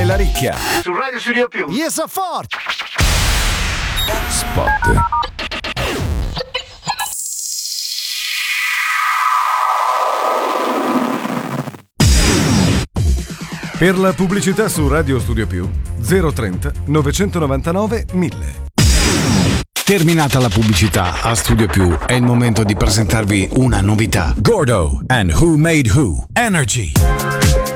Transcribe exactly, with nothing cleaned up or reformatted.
Della Ricchia. Su Radio Studio Più. Yes, a forte. Spot. Per la pubblicità su Radio Studio Più zero trenta novecentonovantanove mille. Terminata la pubblicità a Studio Più, è il momento di presentarvi una novità. Gordo and Who Made Who. Energy.